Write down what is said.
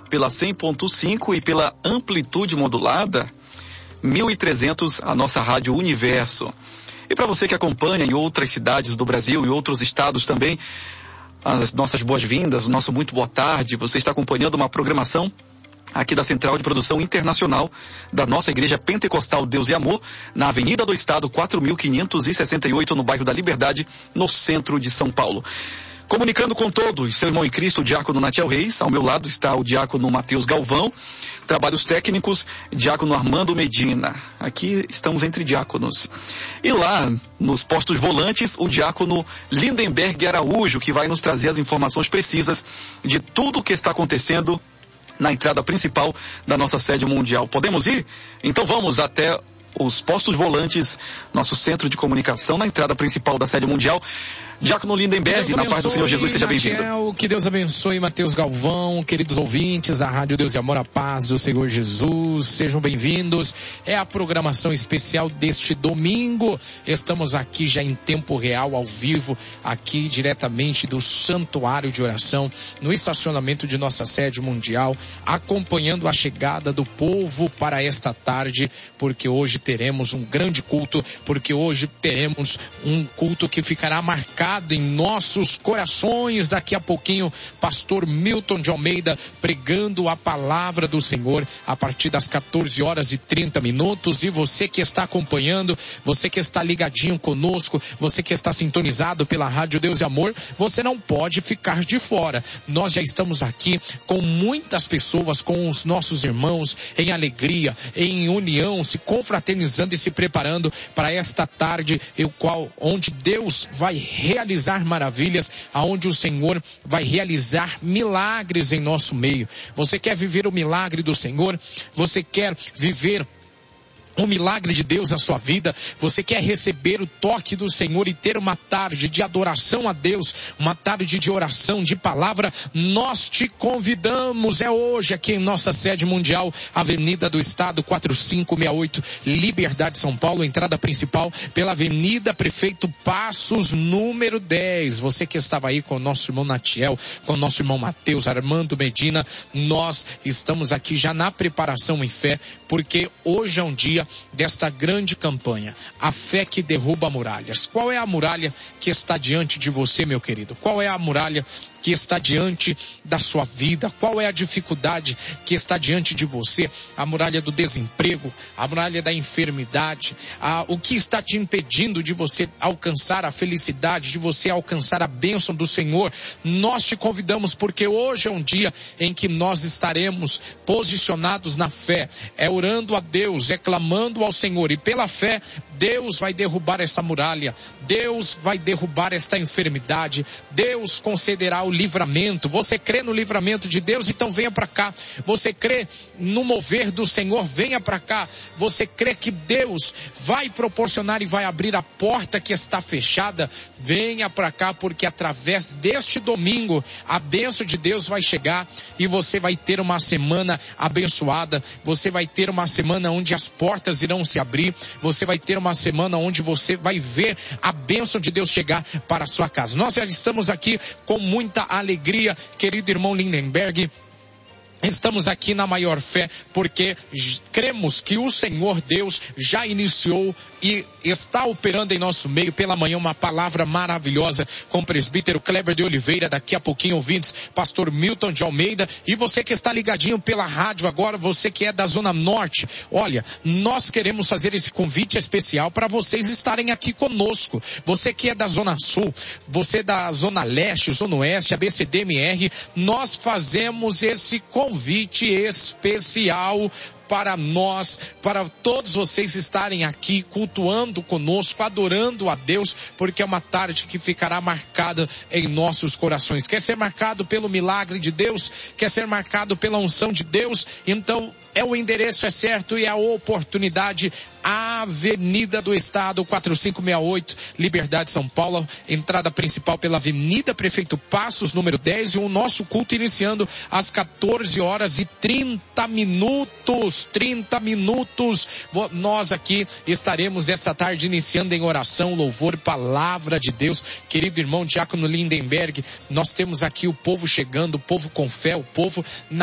pela 100.5 e pela amplitude modulada 1.300, a nossa Rádio Universo. E para você que acompanha em outras cidades do Brasil e outros estados também, as nossas boas-vindas, o nosso muito boa tarde. Você está acompanhando uma programação aqui da Central de Produção Internacional da nossa Igreja Pentecostal Deus e Amor, na Avenida do Estado, 4.568, no bairro da Liberdade, no centro de São Paulo. Comunicando com todos, seu irmão em Cristo, o diácono Natiel Reis. Ao meu lado está o diácono Matheus Galvão. Trabalhos técnicos, diácono Armando Medina. Aqui estamos entre diáconos. E lá, nos postos volantes, o diácono Lindenberg Araújo, que vai nos trazer as informações precisas de tudo o que está acontecendo na entrada principal da nossa sede mundial. Podemos ir? Então vamos até os postos volantes, nosso centro de comunicação, na entrada principal da sede mundial. Diácono Lindenberg, na paz do Senhor Jesus, seja bem-vindo. Que Deus abençoe, Matheus Galvão, queridos ouvintes, a Rádio Deus e Amor, a paz do Senhor Jesus, sejam bem-vindos. É a programação especial deste domingo. Estamos aqui já em tempo real, ao vivo, aqui diretamente do Santuário de Oração, no estacionamento de nossa sede mundial, acompanhando a chegada do povo para esta tarde, porque hoje teremos um grande culto, porque hoje teremos um culto que ficará marcado em nossos corações. Daqui a pouquinho, pastor Milton de Almeida pregando a palavra do Senhor a partir das 14h30. E você que está acompanhando, você que está ligadinho conosco, você que está sintonizado pela Rádio Deus e Amor, você não pode ficar de fora. Nós já estamos aqui com muitas pessoas, com os nossos irmãos, em alegria, em união, se confraternizando e se preparando para esta tarde, onde Deus vai realizar maravilhas, aonde o Senhor vai realizar milagres em nosso meio. Você quer viver o milagre do Senhor? Você quer viver o milagre de Deus na sua vida? Você quer receber o toque do Senhor e ter uma tarde de adoração a Deus, uma tarde de oração, de palavra? Nós te convidamos, é hoje aqui em nossa sede mundial, Avenida do Estado, 4568, Liberdade, São Paulo, entrada principal pela Avenida Prefeito Passos, número 10. Você que estava aí com o nosso irmão Natiel, com o nosso irmão Matheus, Armando Medina, nós estamos aqui já na preparação em fé, porque hoje é um dia desta grande campanha, a fé que derruba muralhas. Qual é a muralha que está diante de você, meu querido? Qual é a muralha que está diante da sua vida? Qual é a dificuldade que está diante de você? A muralha do desemprego, a muralha da enfermidade, o que está te impedindo de você alcançar a felicidade, de você alcançar a bênção do Senhor? Nós te convidamos, porque hoje é um dia em que nós estaremos posicionados na fé, orando a Deus, clamando ao Senhor, e pela fé Deus vai derrubar essa muralha, Deus vai derrubar esta enfermidade, Deus concederá o livramento. Você crê no livramento de Deus? Então venha para cá. Você crê no mover do Senhor? Venha para cá. Você crê que Deus vai proporcionar e vai abrir a porta que está fechada? Venha para cá, porque através deste domingo a bênção de Deus vai chegar e você vai ter uma semana abençoada. Você vai ter uma semana onde as portas irão se abrir. Você vai ter uma semana onde você vai ver a bênção de Deus chegar para a sua casa. Nós já estamos aqui com muita alegria, querido irmão Lindenberg. Estamos aqui na maior fé, porque cremos que o Senhor Deus já iniciou e está operando em nosso meio. Pela manhã, uma palavra maravilhosa com o presbítero Kleber de Oliveira. Daqui a pouquinho, ouvintes, pastor Milton de Almeida. E você que está ligadinho pela rádio agora, você que é da Zona Norte, olha, nós queremos fazer esse convite especial para vocês estarem aqui conosco. Você que é da Zona Sul, você da Zona Leste, Zona Oeste, ABCDMR, nós fazemos esse convite especial para nós, para todos vocês estarem aqui cultuando conosco, adorando a Deus, porque é uma tarde que ficará marcada em nossos corações. Quer ser marcado pelo milagre de Deus? Quer ser marcado pela unção de Deus? Então, o endereço é certo e a oportunidade, Avenida do Estado, 4568, Liberdade, São Paulo, entrada principal pela Avenida Prefeito Passos, número 10, e o nosso culto iniciando às 14h30. 30 minutos, nós aqui estaremos essa tarde iniciando em oração, louvor, palavra de Deus. Querido irmão diácono Lindenberg, nós temos aqui o povo chegando, o povo com fé, o povo na